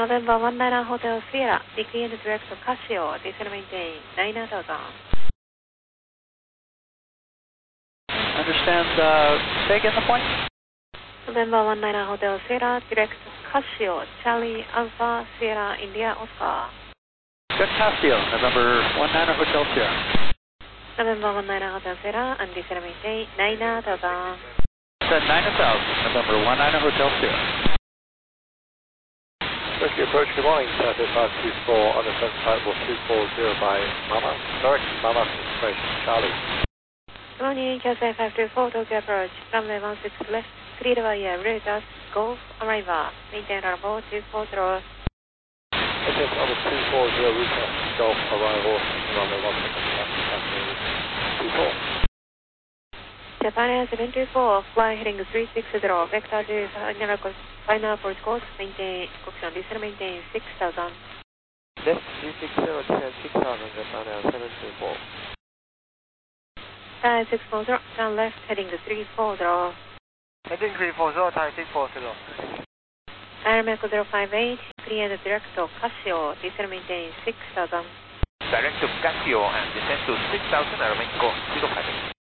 November 19 Hotel Sierra, decline direct to Casio, descend maintain 9000. Understand, say again the point? November 19 Hotel Sierra, direct Casio, Charlie Alpha Sierra India Oscar. Good Casio, November 19 Hotel Sierra. November 19 Hotel Sierra, and descend maintain 9000. Said 9000, November 19 Hotel Sierra. Rescue approach, good morning, Southwest 524 on the 751 240 by Mama, direct Mama information, Charlie. Good morning, Southwest 524, Tokyo approach, runway 16 left, clear via Reuters, Golf, arrival, maintain level 240. SS number 240, Reuters, Golf, arrival, runway 16 left, 24. Japan Air 724, fly heading 360, vector to final approach course, maintain, option descend maintain 6000. Left 360, descend 6000, Japan Air 724. Sky 640, turn left heading 340. Heading 340, Thai 640. Airmac 058, clear the direct to Casio, descend maintain 6000. Direct to Casio and descend to 6000, Airmac 058.